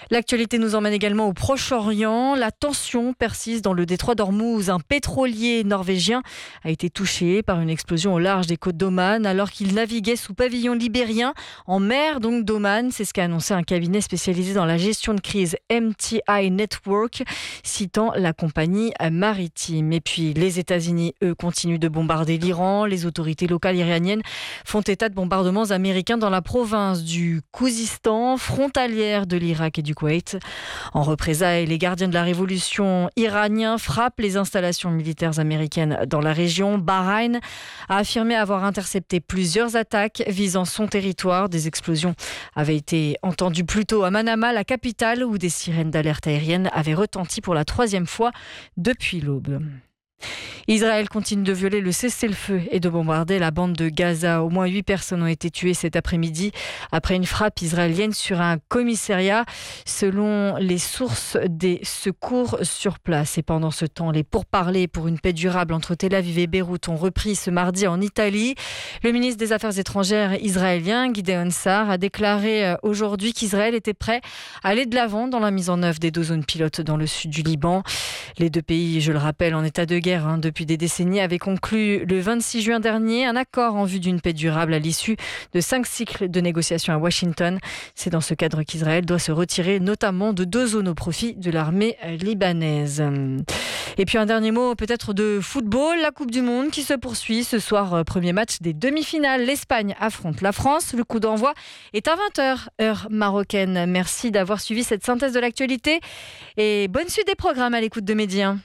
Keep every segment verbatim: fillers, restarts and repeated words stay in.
L'actualité nous emmène également au Proche-Orient. La tension persiste dans le détroit d'Ormuz. Un pétrolier norvégien a été touché par une explosion au large des côtes d'Oman alors qu'il naviguait sous pavillon libérien en mer donc d'Oman. C'est ce qu'a annoncé un cabinet spécialisé dans la gestion de crise, M T I Network, citant la compagnie maritime. Et puis les États-Unis, eux, continuent de bombarder l'Iran. Les autorités locales iraniennes font état de bombardements américains dans la province du Khouzistan, frontalière de l'Irak et du Koweït. En représailles, les gardiens de la révolution iraniens frappent les installations militaires américaines dans la région. Bahreïn a affirmé avoir intercepté plusieurs attaques visant son territoire. Des explosions avaient été entendues plus tôt à Manama, la capitale, où des sirènes d'alerte aérienne avaient retenti pour la troisième fois depuis l'aube. Israël continue de violer le cessez-le-feu et de bombarder la bande de Gaza. Au moins huit personnes ont été tuées cet après-midi après une frappe israélienne sur un commissariat, selon les sources des secours sur place. Et pendant ce temps, les pourparlers pour une paix durable entre Tel Aviv et Beyrouth ont repris ce mardi en Italie. Le ministre des Affaires étrangères israélien, Gideon Sa'ar, a déclaré aujourd'hui qu'Israël était prêt à aller de l'avant dans la mise en œuvre des deux zones pilotes dans le sud du Liban. Les deux pays, je le rappelle, en état de guerre hein, depuis des décennies, avaient conclu le vingt-six juin dernier un accord en vue d'une paix durable à l'issue de cinq cycles de négociations à Washington. C'est dans ce cadre qu'Israël doit se retirer notamment de deux zones au profit de l'armée libanaise. Et puis un dernier mot peut-être de football, la Coupe du Monde qui se poursuit ce soir, premier match des demi-finales. L'Espagne affronte la France. Le coup d'envoi est à vingt heures, heure marocaine. Merci d'avoir suivi cette synthèse de l'actualité et bonne suite des programmes à l'écoute de Média.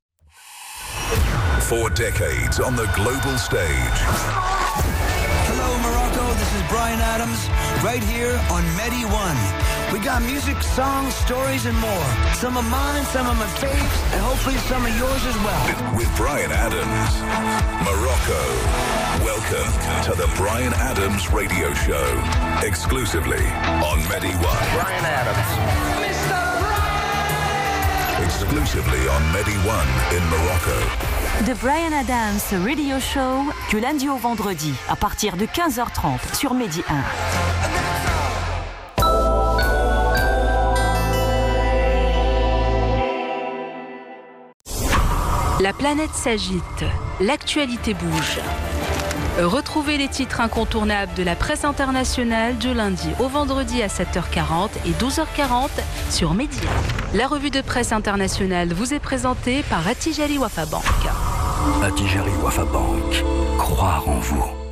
Four decades on the global stage. Hello Morocco, this is Bryan Adams, right here on Medi One. We got music, songs, stories and more. Some of mine, some of my faves, and hopefully some of yours as well. With, with Bryan Adams, Morocco. Welcome to the Bryan Adams Radio Show, exclusively on Medi One. Bryan Adams. Mister Bryan! Exclusively on Medi One in Morocco. The Bryan Adams Radio Show, du lundi au vendredi, à partir de quinze heures trente sur Medi un. La planète s'agite, l'actualité bouge. Retrouvez les titres incontournables de la presse internationale du lundi au vendredi à sept heures quarante et douze heures quarante sur Medi un. La revue de presse internationale vous est présentée par Attijari Wafa Bank. Attijari Wafa Bank, croire en vous.